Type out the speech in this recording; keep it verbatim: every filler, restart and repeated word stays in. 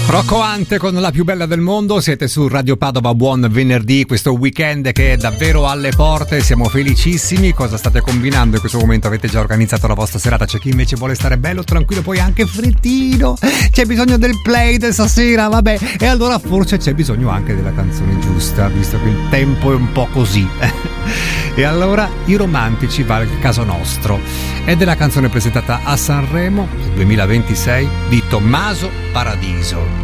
Rocco Hunt con La più bella del mondo, siete su Radio Padova, buon venerdì, questo weekend che è davvero alle porte, siamo felicissimi. Cosa state combinando in questo momento? Avete già organizzato la vostra serata? C'è chi invece vuole stare bello, tranquillo, poi anche freddino, c'è bisogno del play di stasera, vabbè, e allora forse c'è bisogno anche della canzone giusta, visto che il tempo è un po' così. E allora i romantici, va il caso nostro, è della canzone presentata a Sanremo duemilaventisei di Tommaso Paradiso.